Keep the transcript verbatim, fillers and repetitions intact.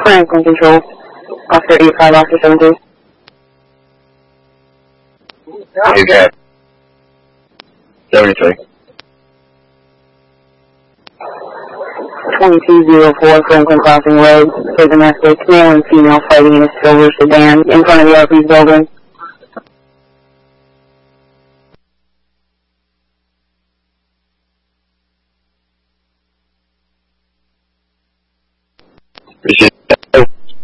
Franklin Control. Officer eighty-five, Officer seventy. Okay. seventy-three. twenty-two oh four Franklin Crossing Road. For domestic, male and female fighting in a silver sedan in front of the R P's building. Receive.